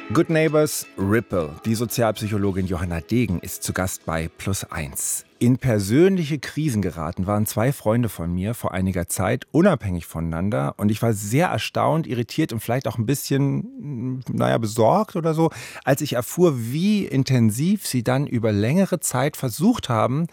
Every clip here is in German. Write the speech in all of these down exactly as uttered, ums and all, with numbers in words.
Good Neighbors Ripple. Die Sozialpsychologin Johanna Degen ist zu Gast bei Plus eins. In persönliche Krisen geraten waren zwei Freunde von mir vor einiger Zeit, unabhängig voneinander. Und ich war sehr erstaunt, irritiert und vielleicht auch ein bisschen, naja, besorgt oder so, als ich erfuhr, wie intensiv sie dann über längere Zeit versucht haben,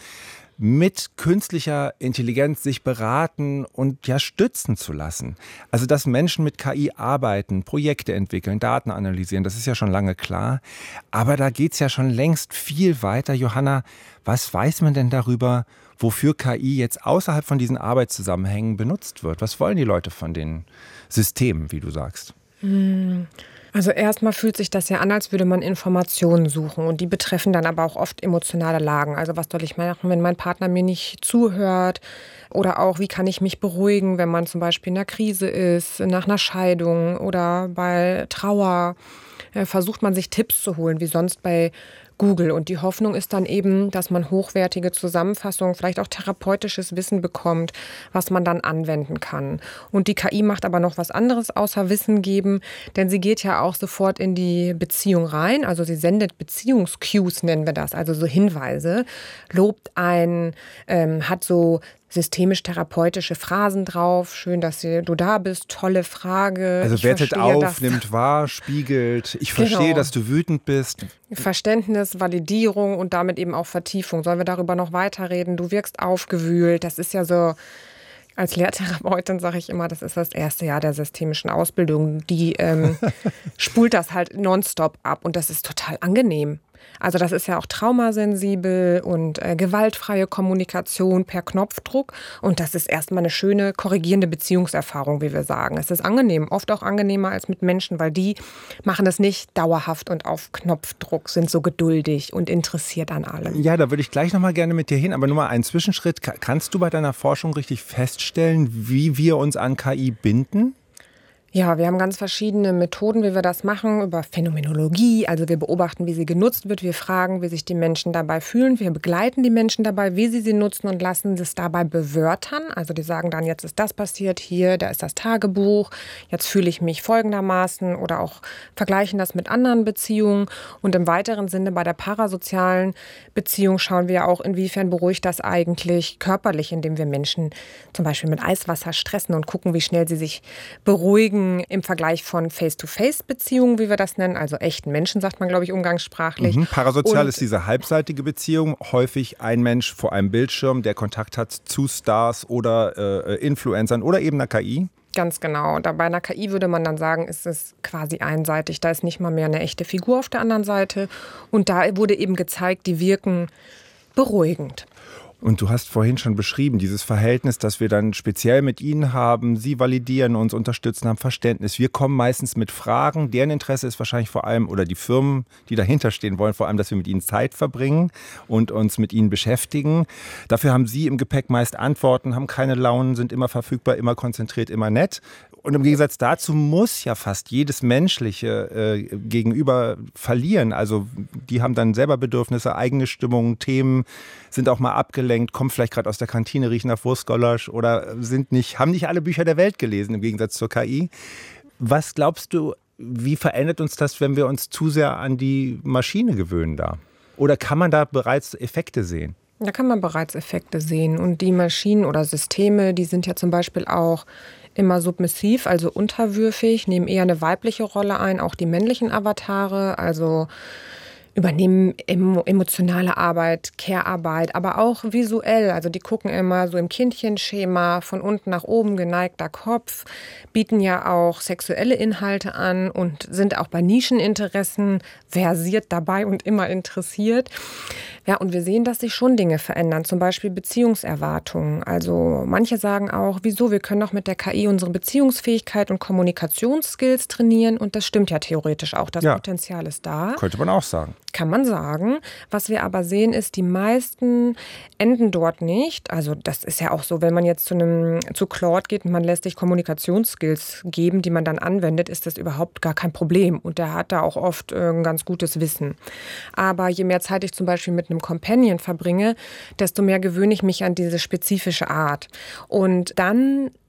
mit künstlicher Intelligenz sich beraten und ja stützen zu lassen. Also dass Menschen mit K I arbeiten, Projekte entwickeln, Daten analysieren, das ist ja schon lange klar. Aber da geht es ja schon längst viel weiter. Johanna, was weiß man denn darüber, wofür K I jetzt außerhalb von diesen Arbeitszusammenhängen benutzt wird? Was wollen die Leute von den Systemen, wie du sagst? Hm. Also erstmal fühlt sich das ja an, als würde man Informationen suchen und die betreffen dann aber auch oft emotionale Lagen. Also was soll ich machen, wenn mein Partner mir nicht zuhört, oder auch wie kann ich mich beruhigen, wenn man zum Beispiel in einer Krise ist, nach einer Scheidung oder bei Trauer. Äh, versucht man sich Tipps zu holen, wie sonst bei Google. Und die Hoffnung ist dann eben, dass man hochwertige Zusammenfassungen, vielleicht auch therapeutisches Wissen bekommt, was man dann anwenden kann. Und die K I macht aber noch was anderes außer Wissen geben, denn sie geht ja auch sofort in die Beziehung rein. Also sie sendet Beziehungscues, nennen wir das, also so Hinweise, lobt ein, ähm, hat so systemisch-therapeutische Phrasen drauf. Schön, dass du da bist. Tolle Frage. Also ich wertet auf, das. nimmt wahr, spiegelt. Ich verstehe, genau, dass du wütend bist. Verständnis, Validierung und damit eben auch Vertiefung. Sollen wir darüber noch weiterreden? Du wirkst aufgewühlt. Das ist ja so, als Lehrtherapeutin sage ich immer, das ist das erste Jahr der systemischen Ausbildung. Die ähm, spult das halt nonstop ab und das ist total angenehm. Also das ist ja auch traumasensibel und äh, gewaltfreie Kommunikation per Knopfdruck. Und das ist erstmal eine schöne, korrigierende Beziehungserfahrung, wie wir sagen. Es ist angenehm, oft auch angenehmer als mit Menschen, weil die machen das nicht dauerhaft und auf Knopfdruck, sind so geduldig und interessiert an allem. Ja, da würde ich gleich noch mal gerne mit dir hin. Aber nur mal einen Zwischenschritt. Kannst du bei deiner Forschung richtig feststellen, wie wir uns an K I binden? Ja, wir haben ganz verschiedene Methoden, wie wir das machen, über Phänomenologie. Also wir beobachten, wie sie genutzt wird. Wir fragen, wie sich die Menschen dabei fühlen. Wir begleiten die Menschen dabei, wie sie sie nutzen und lassen es dabei bewörtern. Also die sagen dann, jetzt ist das passiert, hier, da ist das Tagebuch. Jetzt fühle ich mich folgendermaßen oder auch vergleichen das mit anderen Beziehungen. Und im weiteren Sinne bei der parasozialen Beziehung schauen wir auch, inwiefern beruhigt das eigentlich körperlich, indem wir Menschen zum Beispiel mit Eiswasser stressen und gucken, wie schnell sie sich beruhigen. Im Vergleich von Face-to-Face-Beziehungen, wie wir das nennen, also echten Menschen, sagt man, glaube ich, umgangssprachlich. Mhm. Parasozial und ist diese halbseitige Beziehung. Häufig ein Mensch vor einem Bildschirm, der Kontakt hat zu Stars oder äh, Influencern oder eben einer K I. Ganz genau. Da bei einer K I würde man dann sagen, ist es quasi einseitig. Da ist nicht mal mehr eine echte Figur auf der anderen Seite. Und da wurde eben gezeigt, die wirken beruhigend. Und du hast vorhin schon beschrieben, dieses Verhältnis, das wir dann speziell mit ihnen haben. Sie validieren uns, unterstützen, haben Verständnis. Wir kommen meistens mit Fragen. Deren Interesse ist wahrscheinlich vor allem, oder die Firmen, die dahinter stehen wollen, vor allem, dass wir mit ihnen Zeit verbringen und uns mit ihnen beschäftigen. Dafür haben sie im Gepäck meist Antworten, haben keine Launen, sind immer verfügbar, immer konzentriert, immer nett. Und im Gegensatz dazu muss ja fast jedes Menschliche äh, Gegenüber verlieren. Also die haben dann selber Bedürfnisse, eigene Stimmungen, Themen, sind auch mal abgelenkt, kommen vielleicht gerade aus der Kantine, riechen nach Wurstgulasch oder sind nicht, haben nicht alle Bücher der Welt gelesen, im Gegensatz zur K I. Was glaubst du, wie verändert uns das, wenn wir uns zu sehr an die Maschine gewöhnen da? Oder kann man da bereits Effekte sehen? Da kann man bereits Effekte sehen. Und die Maschinen oder Systeme, die sind ja zum Beispiel auch immer submissiv, also unterwürfig, nehmen eher eine weibliche Rolle ein, auch die männlichen Avatare, also übernehmen emotionale Arbeit, Care-Arbeit, aber auch visuell. Also die gucken immer so im Kindchenschema, von unten nach oben, geneigter Kopf, bieten ja auch sexuelle Inhalte an und sind auch bei Nischeninteressen versiert dabei und immer interessiert. Ja, und wir sehen, dass sich schon Dinge verändern, zum Beispiel Beziehungserwartungen. Also manche sagen auch, wieso, wir können doch mit der K I unsere Beziehungsfähigkeit und Kommunikationsskills trainieren. Und das stimmt ja theoretisch auch, das ja, Potenzial ist da. Könnte man auch sagen. Kann man sagen. Was wir aber sehen, ist, die meisten enden dort nicht. Also das ist ja auch so, wenn man jetzt zu einem zu Claude geht und man lässt sich Kommunikationsskills geben, die man dann anwendet, ist das überhaupt gar kein Problem. Und der hat da auch oft äh, ein ganz gutes Wissen. Aber je mehr Zeit ich zum Beispiel mit einem Companion verbringe, desto mehr gewöhne ich mich an diese spezifische Art. Und dann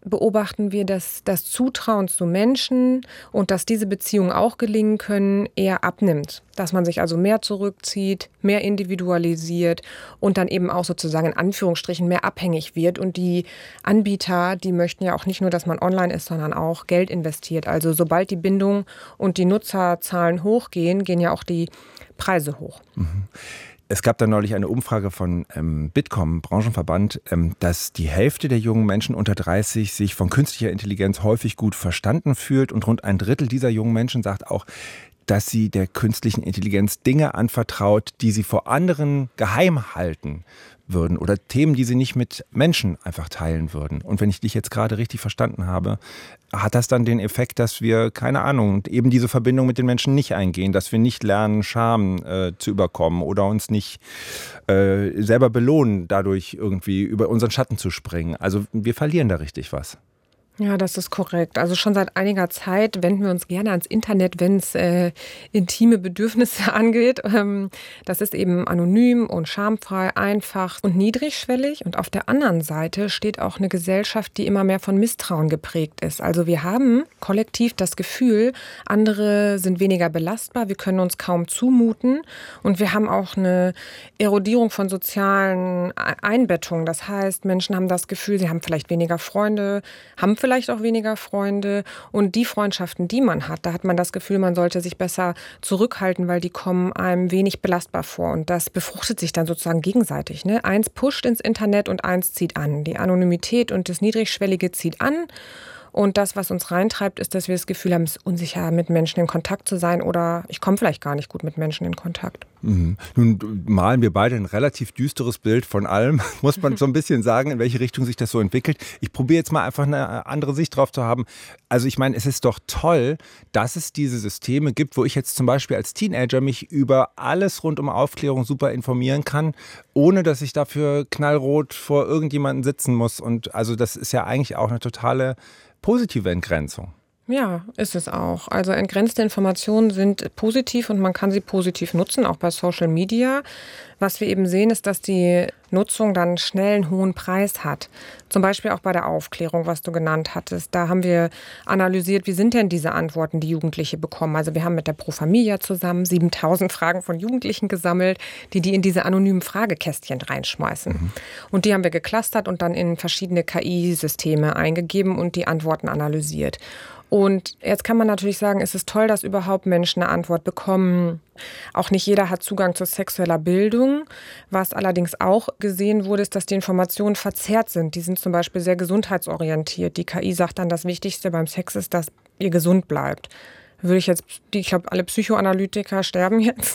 beobachten wir, dass das Zutrauen zu Menschen und dass diese Beziehungen auch gelingen können, eher abnimmt. Dass man sich also mehr zurückzieht, mehr individualisiert und dann eben auch sozusagen in Anführungsstrichen mehr abhängig wird. Und die Anbieter, die möchten ja auch nicht nur, dass man online ist, sondern auch Geld investiert. Also sobald die Bindung und die Nutzerzahlen hochgehen, gehen ja auch die Preise hoch. Mhm. Es gab da neulich eine Umfrage von ähm, Bitkom, Branchenverband, ähm, dass die Hälfte der jungen Menschen unter dreißig sich von künstlicher Intelligenz häufig gut verstanden fühlt. Und rund ein Drittel dieser jungen Menschen sagt auch, dass sie der künstlichen Intelligenz Dinge anvertraut, die sie vor anderen geheim halten würden oder Themen, die sie nicht mit Menschen einfach teilen würden. Und wenn ich dich jetzt gerade richtig verstanden habe, hat das dann den Effekt, dass wir, keine Ahnung, eben diese Verbindung mit den Menschen nicht eingehen, dass wir nicht lernen, Scham äh, zu überkommen oder uns nicht äh, selber belohnen, dadurch irgendwie über unseren Schatten zu springen. Also wir verlieren da richtig was. Ja, das ist korrekt. Also schon seit einiger Zeit wenden wir uns gerne ans Internet, wenn es äh, intime Bedürfnisse angeht. Ähm, das ist eben anonym und schamfrei, einfach und niedrigschwellig. Und auf der anderen Seite steht auch eine Gesellschaft, die immer mehr von Misstrauen geprägt ist. Also wir haben kollektiv das Gefühl, andere sind weniger belastbar, wir können uns kaum zumuten. Und wir haben auch eine Erodierung von sozialen Einbettungen. Das heißt, Menschen haben das Gefühl, sie haben vielleicht weniger Freunde, haben vielleicht auch weniger Freunde und die Freundschaften, die man hat, da hat man das Gefühl, man sollte sich besser zurückhalten, weil die kommen einem wenig belastbar vor und das befruchtet sich dann sozusagen gegenseitig. Ne? Eins pusht ins Internet und eins zieht an. Die Anonymität und das Niedrigschwellige zieht an. Und das, was uns reintreibt, ist, dass wir das Gefühl haben, es ist unsicher, mit Menschen in Kontakt zu sein oder ich komme vielleicht gar nicht gut mit Menschen in Kontakt. Mhm. Nun malen wir beide ein relativ düsteres Bild von allem. Muss man so ein bisschen sagen, in welche Richtung sich das so entwickelt. Ich probiere jetzt mal einfach eine andere Sicht drauf zu haben. Also ich meine, es ist doch toll, dass es diese Systeme gibt, wo ich jetzt zum Beispiel als Teenager mich über alles rund um Aufklärung super informieren kann, ohne dass ich dafür knallrot vor irgendjemandem sitzen muss. Und also das ist ja eigentlich auch eine totale positive Entgrenzung. Ja, ist es auch. Also entgrenzte Informationen sind positiv und man kann sie positiv nutzen, auch bei Social Media. Was wir eben sehen, ist, dass die Nutzung dann schnell einen hohen Preis hat. Zum Beispiel auch bei der Aufklärung, was du genannt hattest. Da haben wir analysiert, wie sind denn diese Antworten, die Jugendliche bekommen. Also wir haben mit der Pro Familia zusammen siebentausend Fragen von Jugendlichen gesammelt, die die in diese anonymen Fragekästchen reinschmeißen. Mhm. Und die haben wir geclustert und dann in verschiedene K I-Systeme eingegeben und die Antworten analysiert. Und jetzt kann man natürlich sagen, es ist toll, dass überhaupt Menschen eine Antwort bekommen. Auch nicht jeder hat Zugang zu sexueller Bildung. Was allerdings auch gesehen wurde, ist, dass die Informationen verzerrt sind. Die sind zum Beispiel sehr gesundheitsorientiert. Die K I sagt dann, das Wichtigste beim Sex ist, dass ihr gesund bleibt. Würde ich jetzt, ich glaube, alle Psychoanalytiker sterben jetzt.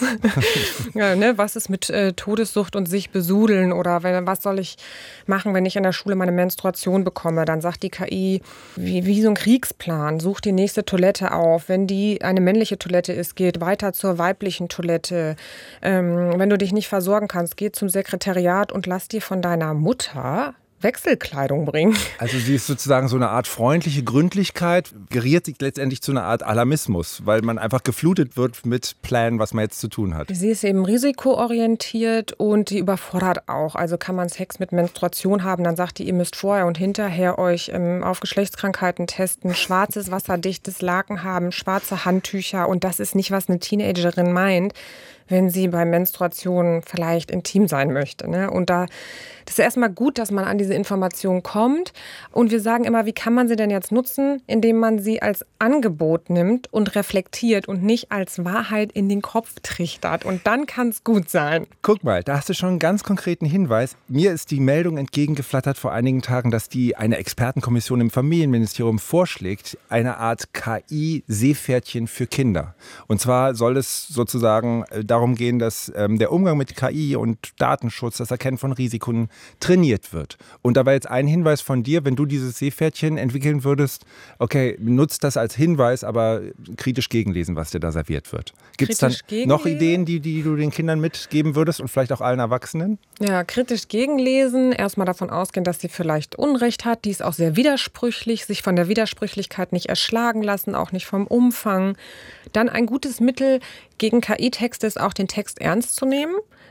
Ja, ne? Was ist mit äh, Todessucht und sich besudeln? Oder wenn, was soll ich machen, wenn ich in der Schule meine Menstruation bekomme? Dann sagt die K I, wie, wie so ein Kriegsplan, such die nächste Toilette auf. Wenn die eine männliche Toilette ist, geht weiter zur weiblichen Toilette. Ähm, wenn du dich nicht versorgen kannst, geh zum Sekretariat und lass dir von deiner Mutter Wechselkleidung bringen. Also sie ist sozusagen so eine Art freundliche Gründlichkeit, geriert sich letztendlich zu einer Art Alarmismus, weil man einfach geflutet wird mit Plänen, was man jetzt zu tun hat. Sie ist eben risikoorientiert und die überfordert auch. Also kann man Sex mit Menstruation haben, dann sagt die, ihr müsst vorher und hinterher euch ähm, auf Geschlechtskrankheiten testen, schwarzes, wasserdichtes Laken haben, schwarze Handtücher und das ist nicht, was eine Teenagerin meint, wenn sie bei Menstruation vielleicht intim sein möchte. Ne? Und da das ist erstmal gut, dass man an diese Informationen kommt. Und wir sagen immer, wie kann man sie denn jetzt nutzen, indem man sie als Angebot nimmt und reflektiert und nicht als Wahrheit in den Kopf trichtert. Und dann kann es gut sein. Guck mal, da hast du schon einen ganz konkreten Hinweis. Mir ist die Meldung entgegengeflattert vor einigen Tagen, dass die eine Expertenkommission im Familienministerium vorschlägt, eine Art K I-Seepferdchen für Kinder. Und zwar soll es sozusagen darum gehen, dass ähm, der Umgang mit K I und Datenschutz, das Erkennen von Risiken trainiert wird. Und da war jetzt ein Hinweis von dir, wenn du dieses Seepferdchen entwickeln würdest, okay, nutzt das als Hinweis, aber kritisch gegenlesen, was dir da serviert wird. Gibt es dann noch Ideen, die, die du den Kindern mitgeben würdest und vielleicht auch allen Erwachsenen? Ja, kritisch gegenlesen, erstmal davon ausgehen, dass sie vielleicht Unrecht hat, die ist auch sehr widersprüchlich, sich von der Widersprüchlichkeit nicht erschlagen lassen, auch nicht vom Umfang. Dann ein gutes Mittel gegen K I-Texte ist auch, den Text ernst zu nehmen.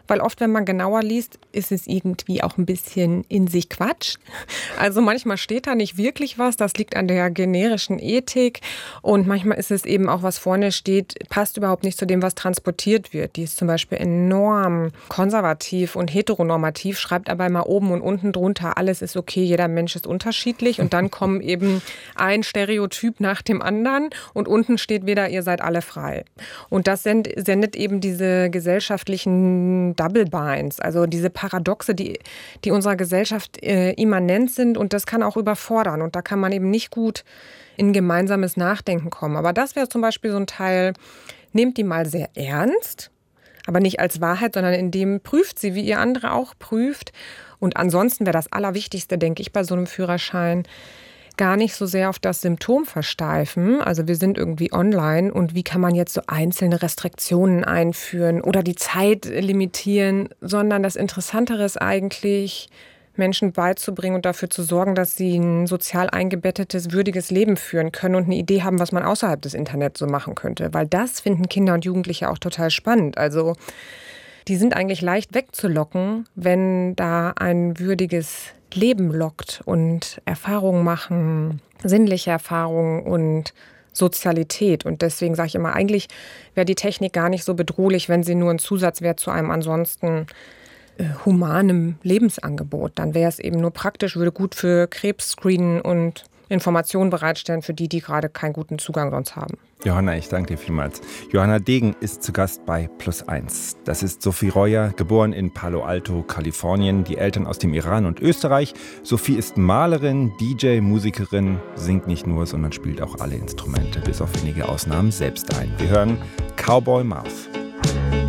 weil oft, wenn man genauer liest, ist es irgendwie auch ein bisschen in sich Quatsch. Also manchmal steht da nicht wirklich was, das liegt an der generischen Ethik und manchmal ist es eben auch, was vorne steht, passt überhaupt nicht zu dem, was transportiert wird. Die ist zum Beispiel enorm konservativ und heteronormativ, schreibt aber immer oben und unten drunter, alles ist okay, jeder Mensch ist unterschiedlich und dann kommen eben ein Stereotyp nach dem anderen und unten steht wieder, ihr seid alle frei. Und das sendet eben diese gesellschaftlichen Double Binds, also diese Paradoxe, die, die unserer Gesellschaft äh, immanent sind und das kann auch überfordern und da kann man eben nicht gut in gemeinsames Nachdenken kommen. Aber das wäre zum Beispiel so ein Teil, nehmt die mal sehr ernst, aber nicht als Wahrheit, sondern indem prüft sie, wie ihr andere auch prüft. Und ansonsten wäre das Allerwichtigste, denke ich, bei so einem Führerschein, gar nicht so sehr auf das Symptom versteifen. Also wir sind irgendwie online und wie kann man jetzt so einzelne Restriktionen einführen oder die Zeit limitieren, sondern das Interessantere ist eigentlich, Menschen beizubringen und dafür zu sorgen, dass sie ein sozial eingebettetes, würdiges Leben führen können und eine Idee haben, was man außerhalb des Internets so machen könnte. Weil das finden Kinder und Jugendliche auch total spannend. Also die sind eigentlich leicht wegzulocken, wenn da ein würdiges Leben lockt und Erfahrungen machen, sinnliche Erfahrungen und Sozialität. Und deswegen sage ich immer, eigentlich wäre die Technik gar nicht so bedrohlich, wenn sie nur ein Zusatz wäre zu einem ansonsten äh, humanem Lebensangebot. Dann wäre es eben nur praktisch, würde gut für Krebs screenen und Informationen bereitstellen für die, die gerade keinen guten Zugang sonst haben. Johanna, ich danke dir vielmals. Johanna Degen ist zu Gast bei Plus eins. Das ist Sophie Reuer, geboren in Palo Alto, Kalifornien, die Eltern aus dem Iran und Österreich. Sophie ist Malerin, D J, Musikerin, singt nicht nur, sondern spielt auch alle Instrumente, bis auf wenige Ausnahmen, selbst ein. Wir hören Cowboy Mouth.